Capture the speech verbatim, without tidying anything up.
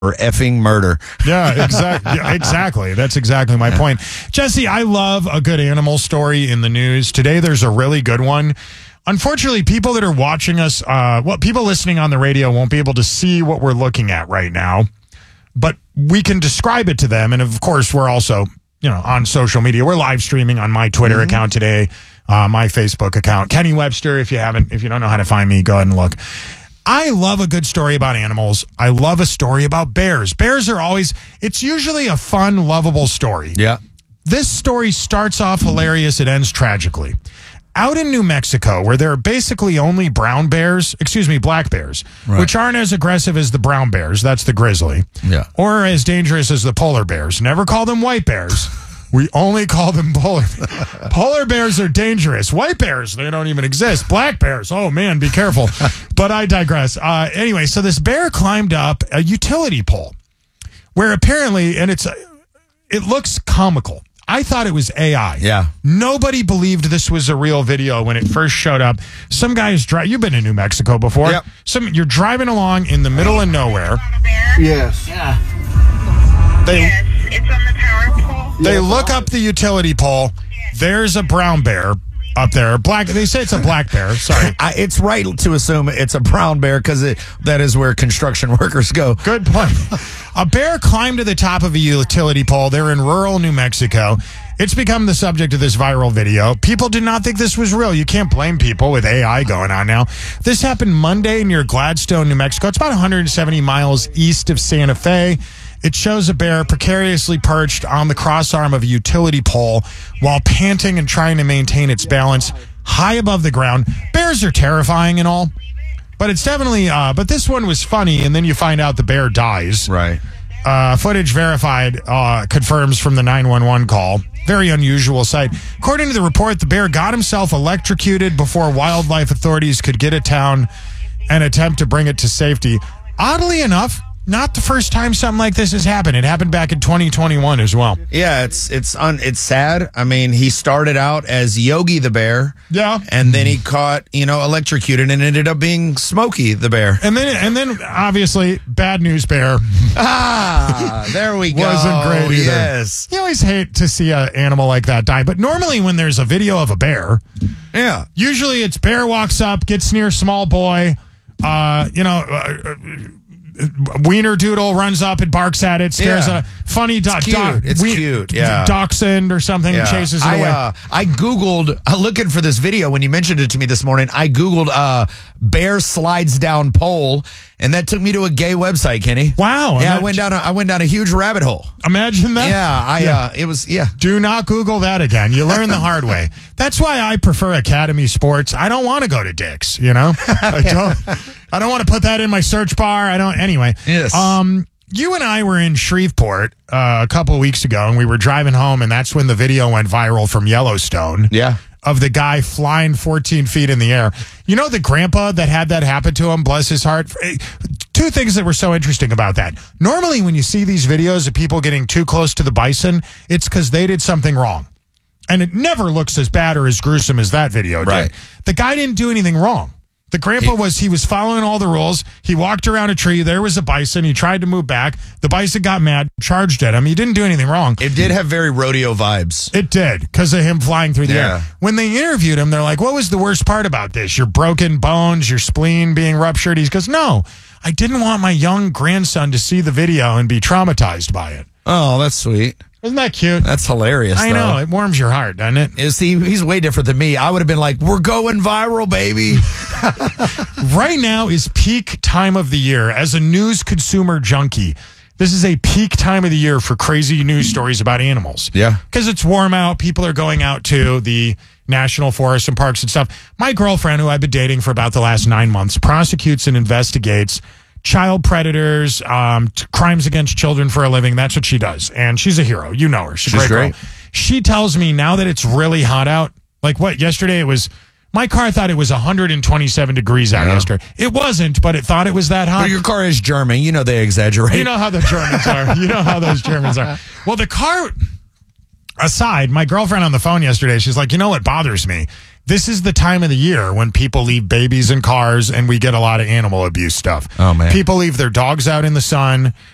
or effing murder. Yeah, exactly. Yeah, exactly. That's exactly my point. Jesse, I love a good animal story in the news. Today, there's a really good one. Unfortunately, people that are watching us, uh, well, people listening on the radio won't be able to see what we're looking at right now, but we can describe it to them. And of course, we're also, you know, on social media. We're live streaming on my Twitter mm-hmm. account today, uh, my Facebook account. Kenny Webster, if you haven't, if you don't know how to find me, go ahead and look. I love a good story about animals. I love a story about bears. Bears are always, it's usually a fun, lovable story. Yeah. This story starts off hilarious. It ends tragically. Out in New Mexico, where there are basically only brown bears, excuse me, black bears, right. which aren't as aggressive as the brown bears, that's the grizzly, yeah. or as dangerous as the polar bears. Never call them white bears. We only call them polar bears. Polar bears are dangerous. White bears, they don't even exist. Black bears, oh man, be careful. But I digress. Uh, anyway, so this bear climbed up a utility pole where apparently, and it's it looks comical. I thought it was A I. Yeah. Nobody believed this was a real video when it first showed up. Some guy is driving. You've been in New Mexico before. Yep. Some you're driving along in the middle of nowhere. Yes. Yeah. They, yes, it's on the power pole. They look up the utility pole. There's a brown bear up there. Black. They say it's a black bear. Sorry. I, it's right to assume it's a brown bear because that is where construction workers go. Good point. A bear climbed to the top of a utility pole. They're in rural New Mexico. It's become the subject of this viral video. People did not think this was real. You can't blame people with A I going on now. This happened Monday near Gladstone, New Mexico. It's about one hundred seventy miles east of Santa Fe. It shows a bear precariously perched on the crossarm of a utility pole while panting and trying to maintain its balance high above the ground. Bears are terrifying and all, but it's definitely, uh, but this one was funny, and then you find out the bear dies. Right. Uh, footage verified uh, confirms from the nine one one call. Very unusual sight. According to the report, the bear got himself electrocuted before wildlife authorities could get it down and attempt to bring it to safety. Oddly enough, not the first time something like this has happened. It happened back in twenty twenty-one as well. Yeah, it's it's un, it's sad. I mean, he started out as Yogi the bear. Yeah. And then he caught, you know, electrocuted and ended up being Smokey the bear. And then and then obviously bad news bear. Ah, there we go. Wasn't great either. Yes. You always hate to see an animal like that die, but normally when there's a video of a bear, yeah, usually it's bear walks up, gets near small boy, uh, you know, uh, Wiener Doodle runs up and barks at it, scares yeah. a funny dog. It's cute. It's cute. Yeah. Dachshund or something yeah. and chases it I, away. Uh, I Googled, uh, looking for this video when you mentioned it to me this morning, I Googled uh, bear slides down pole, and that took me to a gay website, Kenny. Wow. Yeah, imagine, I went down a, I went down a huge rabbit hole. Imagine that. Yeah, I yeah. Uh, it was, yeah. Do not Google that again. You learn the hard way. That's why I prefer Academy Sports. I don't want to go to Dick's, you know? I don't I don't want to put that in my search bar. I don't anyway. Yes. Um you and I were in Shreveport uh, a couple of weeks ago, and we were driving home, and that's when the video went viral from Yellowstone. Yeah. Of the guy flying fourteen feet in the air. You know the grandpa that had that happen to him, bless his heart? Two things that were so interesting about that. Normally when you see these videos of people getting too close to the bison, it's because they did something wrong. And it never looks as bad or as gruesome as that video did. Right. The guy didn't do anything wrong. The grandpa was, he was following all the rules. He walked around a tree. There was a bison. He tried to move back. The bison got mad, charged at him. He didn't do anything wrong. It did have very rodeo vibes. It did, because of him flying through the Yeah. air. When they interviewed him, they're like, what was the worst part about this? Your broken bones, your spleen being ruptured? He goes, no, I didn't want my young grandson to see the video and be traumatized by it. Oh, that's sweet. Isn't that cute? That's hilarious. I though. know. It warms your heart, doesn't it? Is he? He's way different than me. I would have been like, "We're going viral, baby." Right now is peak time of the year. As a news consumer junkie, this is a peak time of the year for crazy news stories about animals. Yeah. Because it's warm out. People are going out to the national forests and parks and stuff. My girlfriend, who I've been dating for about the last nine months, prosecutes and investigates child predators, um, t- crimes against children for a living. That's what she does. And she's a hero. You know her. She's, She's a great, great. girl. She tells me now that it's really hot out, like what, yesterday it was, my car thought it was one hundred twenty-seven degrees out Yeah. yesterday. It wasn't, but it thought it was that hot. But your car is German. You know they exaggerate. You know how the Germans are. You know how those Germans are. Well, the car aside, my girlfriend on the phone yesterday, she's like, you know what bothers me? This is the time of the year when people leave babies in cars and we get a lot of animal abuse stuff. Oh, man. People leave their dogs out in the sun.